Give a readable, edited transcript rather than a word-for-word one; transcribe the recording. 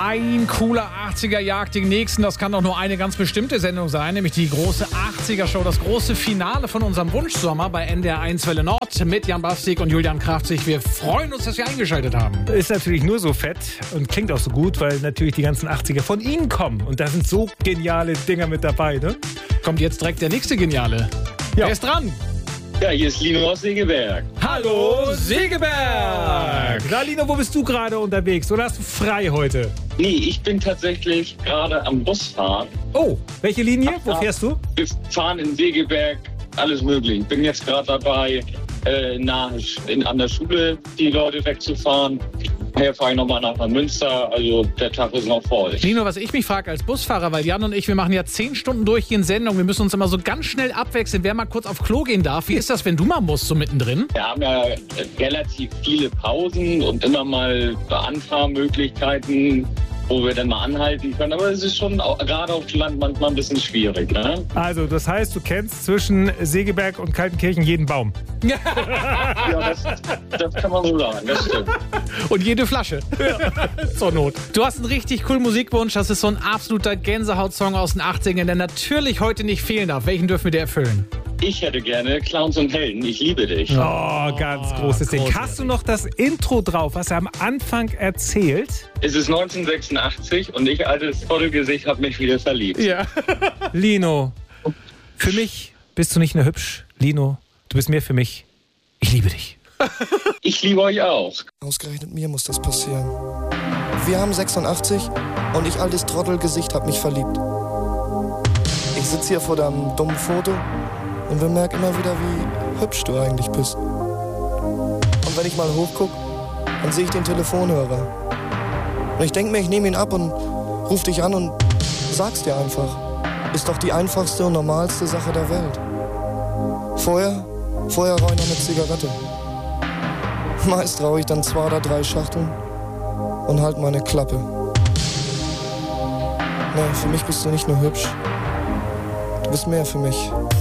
Ein cooler 80er jagt den nächsten. Das kann doch nur eine ganz bestimmte Sendung sein, nämlich die große 80er-Show. Das große Finale von unserem Wunschsommer bei NDR 1 Welle Nord mit Jan Bastik und Julian Kraftzig. Wir freuen uns, dass Sie eingeschaltet haben. Ist natürlich nur so fett und klingt auch so gut, weil natürlich die ganzen 80er von Ihnen kommen. Und da sind so geniale Dinger mit dabei, ne? Kommt jetzt direkt der nächste Geniale. Ja. Wer ist dran? Ja, hier ist Lino aus Segeberg. Hallo, Segeberg! Na, Lino, wo bist du gerade unterwegs? Oder hast du frei heute? Nee, ich bin tatsächlich gerade am Busfahren. Oh, welche Linie? Wo fährst du? Wir fahren in Segeberg, alles möglich. Ich bin jetzt gerade dabei, an der Schule die Leute wegzufahren. Nachher fahre ich nochmal nach Münster, also der Tag ist noch voll. Lino, was ich mich frage als Busfahrer, weil Jan und ich, wir machen ja 10 Stunden durchgehend Sendung, wir müssen uns immer so ganz schnell abwechseln, wer mal kurz auf Klo gehen darf. Wie ist das, wenn du mal musst, so mittendrin? Wir haben ja relativ viele Pausen und immer mal Anfahrmöglichkeiten, wo wir dann mal anhalten können. Aber es ist schon gerade auf dem Land manchmal ein bisschen schwierig, ne? Also, das heißt, du kennst zwischen Segeberg und Kaltenkirchen jeden Baum. Ja, das kann man so sagen, das stimmt. Und jede Flasche. Zur Not. Du hast einen richtig coolen Musikwunsch. Das ist so ein absoluter Gänsehaut-Song aus den 80ern, der natürlich heute nicht fehlen darf. Welchen dürfen wir dir erfüllen? Ich hätte gerne Clowns und Helden. Ich liebe dich. Oh, ganz großes Ding. Hast du noch das Intro drauf, was er am Anfang erzählt? Es ist 1986 und ich, altes Trottelgesicht, habe mich wieder verliebt. Ja. Lino, für mich bist du nicht nur hübsch. Lino, du bist mehr für mich. Ich liebe dich. Ich liebe euch auch. Ausgerechnet mir muss das passieren. Wir haben 86 und ich, altes Trottelgesicht, hab mich verliebt. Ich sitze hier vor deinem dummen Foto und bemerke immer wieder, wie hübsch du eigentlich bist. Und wenn ich mal hochguck, dann sehe ich den Telefonhörer. Und ich denke mir, ich nehme ihn ab und ruf dich an und sag's dir einfach. Ist doch die einfachste und normalste Sache der Welt. Vorher rauche ich noch eine Zigarette. Meist rauche ich dann 2 oder 3 Schachteln und halt meine Klappe. Nee, für mich bist du nicht nur hübsch. Du bist mehr für mich.